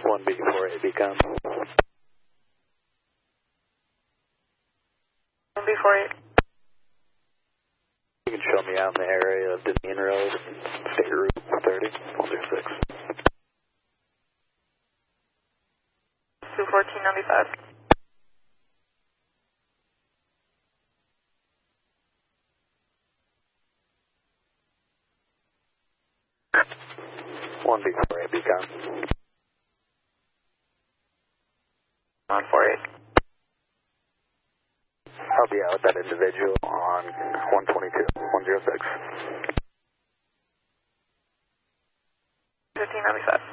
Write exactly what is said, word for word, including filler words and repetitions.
one B four eight Beacon. one B four eight. You can show me out in the area of Deneen Road, State Route thirty, one zero six. two fourteen ninety-five. one B four eight Beacon. one four eight. I'll be out with that individual on one twenty-two, one zero six. fifteen ninety-five.